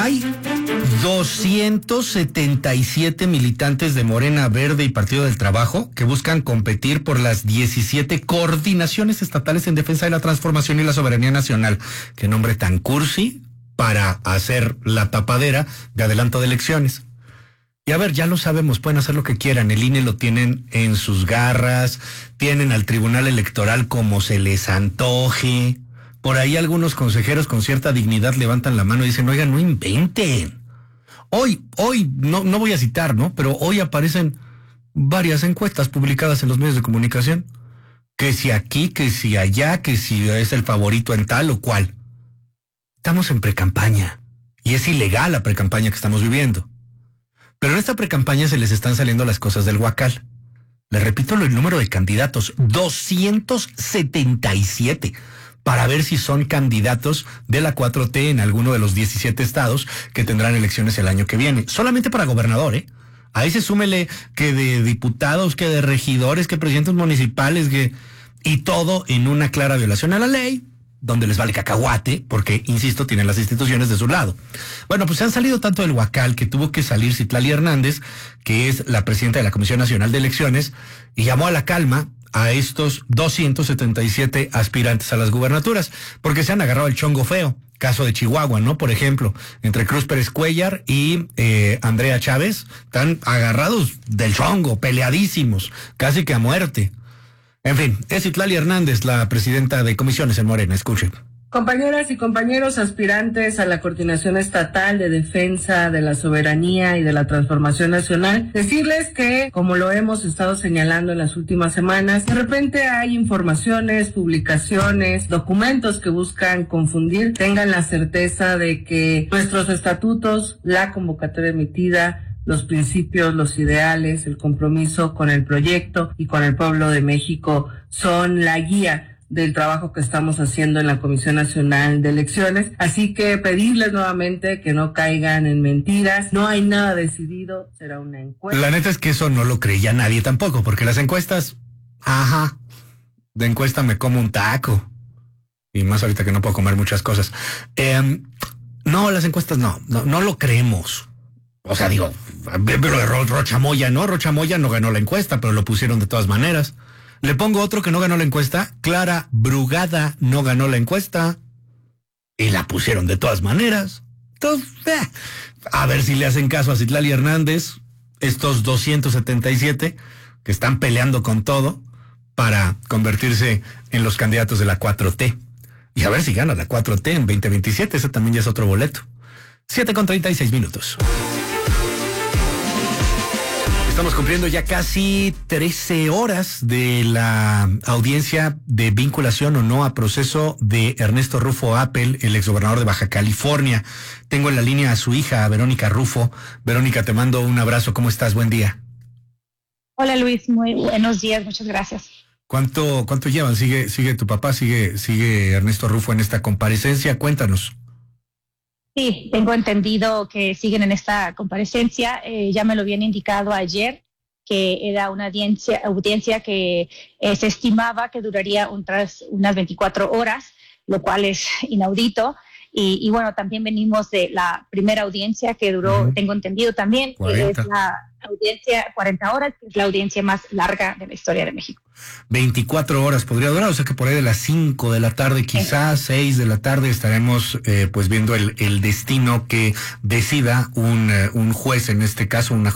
Hay 277 militantes de Morena, Verde y Partido del Trabajo que buscan competir por las 17 coordinaciones estatales en defensa de la transformación y la soberanía nacional. Qué nombre tan cursi para hacer la tapadera de adelanto de elecciones. Y a ver, ya lo sabemos, pueden hacer lo que quieran, el INE lo tienen en sus garras, tienen al Tribunal Electoral como se les antoje. Por ahí algunos consejeros con cierta dignidad levantan la mano y dicen, oigan, no inventen. Hoy, no voy a citar, ¿no? Pero hoy aparecen varias encuestas publicadas en los medios de comunicación. Que si aquí, que si allá, que si es el favorito en tal o cual. Estamos en precampaña. Y es ilegal la precampaña que estamos viviendo. Pero en esta precampaña se les están saliendo las cosas del huacal. Les repito el número de candidatos, 277, para ver si son candidatos de la 4T en alguno de los 17 estados que tendrán elecciones el año que viene. Solamente para gobernador, ¿eh? A ese súmele que de diputados, que de regidores, que presidentes municipales, y todo en una clara violación a la ley, donde les vale cacahuate, porque, insisto, tienen las instituciones de su lado. Bueno, pues se han salido tanto del huacal que tuvo que salir Citlali Hernández, que es la presidenta de la Comisión Nacional de Elecciones, y llamó a la calma a estos 277 aspirantes a las gubernaturas, porque se han agarrado el chongo feo. Caso de Chihuahua, ¿no? Por ejemplo, entre Cruz Pérez Cuellar y Andrea Chávez, están agarrados del chongo, peleadísimos, casi que a muerte. En fin, es Citlali Hernández, la presidenta de comisiones en Morena. Escuchen. Compañeras y compañeros aspirantes a la Coordinación Estatal de Defensa de la Soberanía y de la Transformación Nacional, decirles que, como lo hemos estado señalando en las últimas semanas, de repente hay informaciones, publicaciones, documentos que buscan confundir. Tengan la certeza de que nuestros estatutos, la convocatoria emitida, los principios, los ideales, el compromiso con el proyecto y con el pueblo de México son la guía del trabajo que estamos haciendo en la Comisión Nacional de Elecciones. Así que pedirles nuevamente que no caigan en mentiras. No hay nada decidido, será una encuesta. La neta es que eso no lo creía nadie tampoco, porque las encuestas, de encuesta me como un taco. Y más ahorita que no puedo comer muchas cosas. No, las encuestas no lo creemos. O sea, digo, pero Rocha Moya, ¿no? Rocha Moya no ganó la encuesta, pero lo pusieron de todas maneras. Le pongo otro que no ganó la encuesta. Clara Brugada no ganó la encuesta. Y la pusieron de todas maneras. Entonces, a ver si le hacen caso a Citlali Hernández, estos 277 que están peleando con todo para convertirse en los candidatos de la 4T. Y a ver si gana la 4T en 2027. Ese también ya es otro boleto. 7:36. Estamos cumpliendo ya casi 13 horas de la audiencia de vinculación o no a proceso de Ernesto Rufo Appel, el exgobernador de Baja California. Tengo en la línea a su hija, Verónica Rufo. Verónica, te mando un abrazo. ¿Cómo estás? Buen día. Hola Luis, muy buenos días, muchas gracias. ¿Cuánto llevan? ¿Sigue tu papá? ¿Sigue Ernesto Rufo en esta comparecencia? Cuéntanos. Sí, tengo entendido que siguen en esta comparecencia. Ya me lo habían indicado ayer, que era una audiencia que se estimaba que duraría unas 24 horas, lo cual es inaudito. Y bueno, también venimos de la primera audiencia que duró, tengo entendido también, 40. Que es la audiencia 40 horas, que es la audiencia más larga de la historia de México. 24 horas podría durar, o sea que por ahí de las 5 de la tarde, quizás 6 de la tarde, estaremos pues viendo el destino que decida un juez, en este caso una